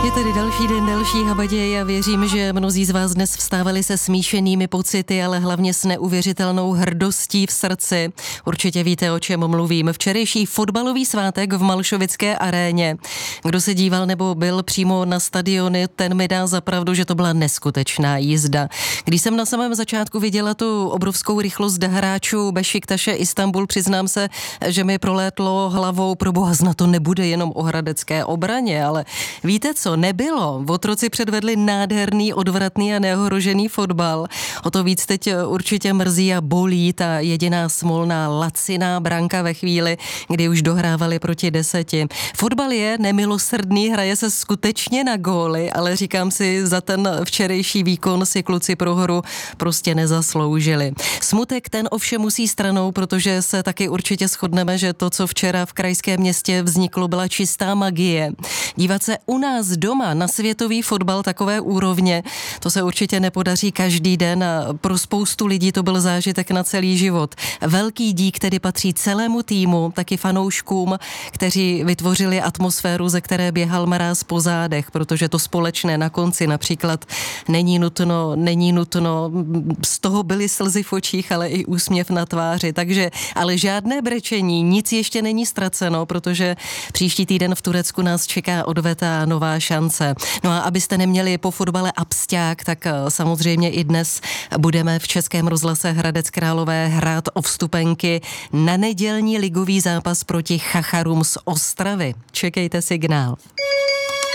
Je tedy další den, další habaděj a věřím, že mnozí z vás dnes vstávali se smíšenými pocity, ale hlavně s neuvěřitelnou hrdostí v srdci. Určitě víte, o čem mluvím. Včerejší fotbalový svátek v Malšovické aréně. Kdo se díval nebo byl přímo na stadiony, ten mi dá za pravdu, že to byla neskutečná jízda. Když jsem na samém začátku viděla tu obrovskou rychlost hráčů Bešiktaše Istanbul, přiznám se, že mi prolétlo hlavou, proboha, zna to nebude jenom o hradecké obraně, ale víte co, nebylo. Otroci předvedli nádherný, odvratný a neohrožený fotbal. O to víc teď určitě mrzí a bolí ta jediná smolná laciná branka ve chvíli, kdy už dohrávali proti 10. Fotbal je nemilosrdný, hraje se skutečně na góly, ale říkám si, za ten včerejší výkon si kluci prohru prostě nezasloužili. Smutek ten ovšem musí stranou, protože se taky určitě shodneme, že to, co včera v krajském městě vzniklo, byla čistá magie. Dívat se u nás doma na světový fotbal takové úrovně, to se určitě nepodaří každý den a pro spoustu lidí to byl zážitek na celý život. Velký dík tedy patří celému týmu, taky fanouškům, kteří vytvořili atmosféru, ze které běhal mráz po zádech, protože to společné na konci například není nutno, z toho byly slzy v očích, ale i úsměv na tváři, takže ale žádné brečení, nic ještě není ztraceno, protože příští týden v Turecku nás čeká odveta nová šance. No a abyste neměli po fotbale absťák, tak samozřejmě i dnes budeme v Českém rozhlase Hradec Králové hrát o vstupenky na nedělní ligový zápas proti Chacharům z Ostravy. Čekejte signál.